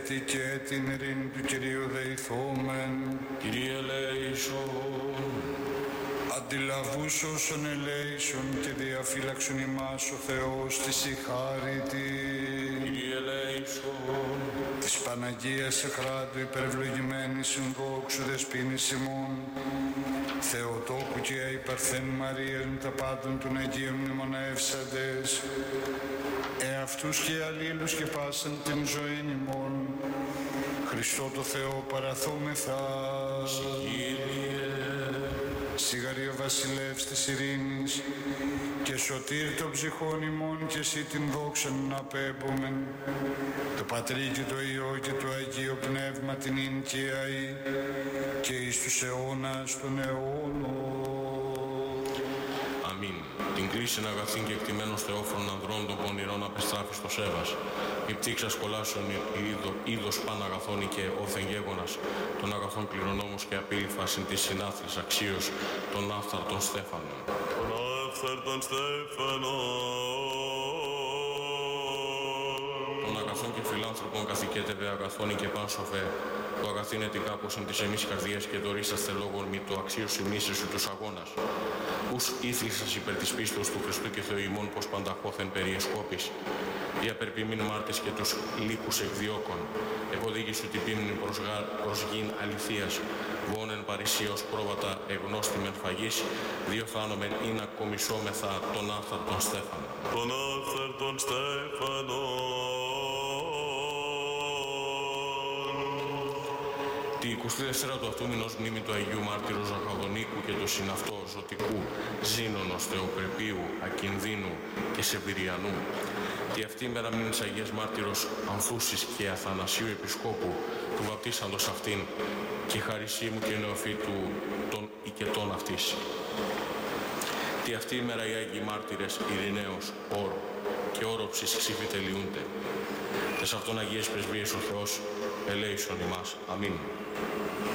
έτη και την ειρήνη του Κυρίου δεηθόμεν. Κύριε ελέησον. Αντιλαβούς όσων ελέησον και διαφύλαξον ημάς ο Θεός της η χάρητη. Κύριε ελέησον. Της Παναγίας Εχράτου υπερευλογημένης συνδόξου δεσποίνης ημών, Θεοτόκου και υπαρθέν Μαρίας με τα πάντων των Αγίων μνημονεύσαντες, εαυτούς και αλλήλους και πάσαν την ζωήν ημών, Χριστό το Θεό παραθόμεθα. Κύριε. Σιγαρή ο βασιλεύς της ειρήνης και σωτήρ των ψυχών ημών και εσύ την δόξαν να απέμπομεν. Το Πατρί και το Υιό και το Αγίο Πνεύμα την ίν και αεί και εις τους αιώνας των αιώνων. Αμήν. Την κλίσιν αγαθήν και εκτιμένος Θεόφρον ανδρών των πονηρών απεστράφης το σέβας. Η πτύξα σκολάσεων είδος παν αγαθών και όθεν γέγονας, των αγαθών κληρονόμους και απίλυφα συν της συνάθλης αξίως των άφθαρτων Στέφανων. Των άφθαρτων Στέφανων. Των αγαθών και φιλάνθρωπων καθηκέτευε αγαθών και παν σοφέ, το αγαθήν ετικά πως εν της εμείς καρδίας και δωρήσαστε λόγων μη το αξίως ημίσεσου τους αγώνας. Ους ήθλησας υπέρ της πίστος του Χριστού και Θεού ημών πως πανταχώθεν περιεσκόπης. Δια περπιμήν μάρτες και τους λύκους εκδιώκων, εποδήγησου τυπήμνην προς γην αληθείας, βόνεν παρησίως πρόβατα εγνώστημεν φαγής, διοθάνομεν ή να κομισόμεθα τον άφθαρτον Στέφανο. Τον άφθαρτον Τη 24 του αυτού μηνός μνήμη του Αγίου Μάρτυρος Ζαχαδονίκου και του συναυτό Ζωτικού, Ζήνωνος Θεοπρεπίου, Ακινδύνου και Σεβυριανού. Τη αυτή μέρα μνήμης Αγίας Μάρτυρος Ανθούσης και Αθανασίου Επισκόπου, του βαπτίσαντος αυτήν και Χαρισίμου και Νεοφύτου των οικετών αυτής. Τη αυτή μέρα οι Άγιοι Μάρτυρες Ειρηναίος, Όρο και Όροψης ξύφη τελειούνται. Τες αυτών Αγίες Πρεσβείες ο Θεός ελέησον ημάς. Αμήν.